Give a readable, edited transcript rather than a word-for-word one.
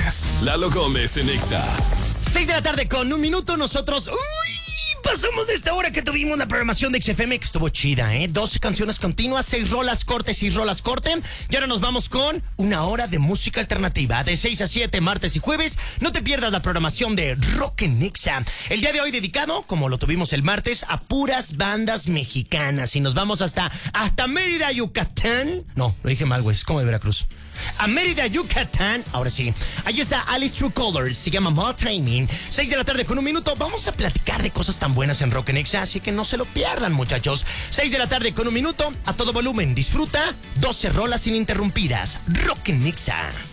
escuchas Lalo Gómez en Exa. 6 de la tarde con 1 minuto. Nosotros... pasamos de esta hora que tuvimos la programación de XFM, que estuvo chida, 12 canciones continuas, 6 rolas cortes, 6 rolas corten. Y ahora nos vamos con 1 hora de música alternativa. De 6 a 7, martes y jueves. No te pierdas la programación de Rock en Exa. El día de hoy dedicado, como lo tuvimos el martes, a puras bandas mexicanas. Y nos vamos hasta Mérida, Yucatán. No, lo dije mal, güey, es como de Veracruz. A Mérida, Yucatán. Ahora sí. Ahí está Alice True Colors. Se llama More Timing. 6 de la tarde con 1 minuto. Vamos a platicar de cosas tan buenas en Rock en Exa, así que no se lo pierdan, muchachos. 6 de la tarde con 1 minuto. A todo volumen. Disfruta 12 rolas ininterrumpidas. Rock en Exa.